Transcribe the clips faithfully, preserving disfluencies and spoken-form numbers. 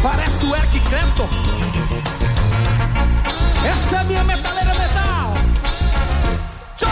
Parece o Eric Clapton. Essa é a minha metaleira metal. Tchau!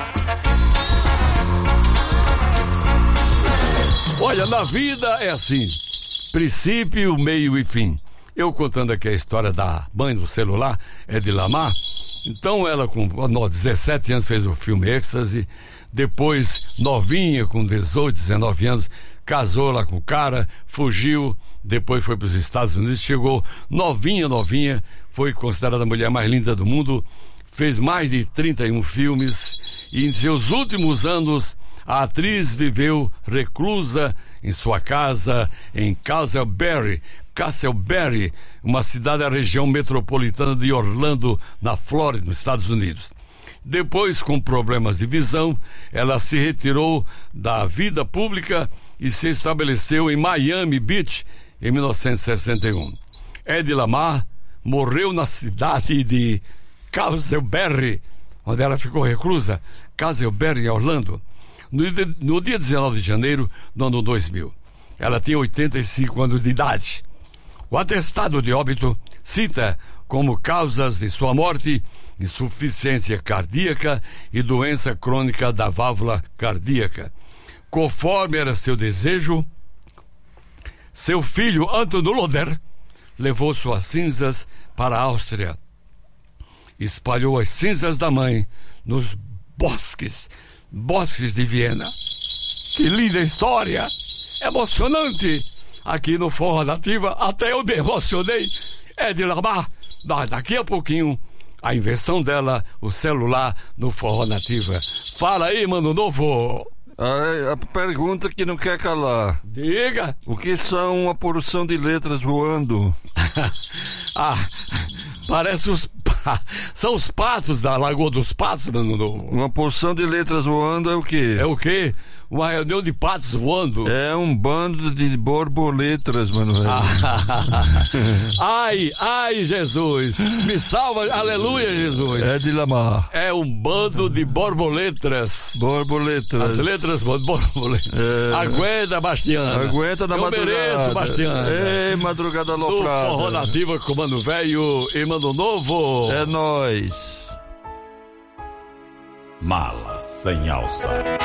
Olha, na vida é assim: princípio, meio e fim. Eu contando aqui a história da mãe do celular, Hedy Lamarr. Então ela com dezessete anos fez o filme Êxtase. Depois, novinha, com dezoito, dezenove anos, casou lá com o cara, fugiu, depois foi para os Estados Unidos, chegou novinha, novinha, foi considerada a mulher mais linda do mundo, fez mais de trinta e um filmes e em seus últimos anos a atriz viveu reclusa em sua casa em Castleberry, Castleberry, uma cidade da região metropolitana de Orlando, na Flórida, nos Estados Unidos. Depois, com problemas de visão, ela se retirou da vida pública e se estabeleceu em Miami Beach em mil novecentos e sessenta e um. Hedy Lamarr morreu na cidade de Castleberry, onde ela ficou reclusa, Castleberry, em Orlando, no, no dia dezenove de janeiro do ano dois mil. Ela tinha oitenta e cinco anos de idade. O atestado de óbito cita como causas de sua morte insuficiência cardíaca e doença crônica da válvula cardíaca. Conforme era seu desejo, seu filho Anton Loder levou suas cinzas para a Áustria. Espalhou as cinzas da mãe nos bosques, bosques de Viena. Que linda história! Emocionante! Aqui no Forró Nativa, até eu me emocionei. Hedy Lamarr, mas daqui a pouquinho, a invenção dela, o celular no Forró Nativa. Fala aí, Mano Novo. A, a pergunta que não quer calar. Diga. O que são uma porção de letras voando? Ah, parece os... São os patos da Lagoa dos Patos, Mano Novo. Uma porção de letras voando é o quê? É o quê? Uma reunião de patos voando. É um bando de borboletas, mano. Ai, ai, Jesus. Me salva, aleluia, Jesus. Hedy Lamarr. É um bando de borboletas. Borboletas. As letras borboletas. É... Aguenta, Bastiana. Aguenta da Eu madrugada. Eu mereço, Bastiana. Ei, madrugada aloprada. Do Forró Nativa com Mano Velho e Mano Novo. É nóis. Mala sem alça.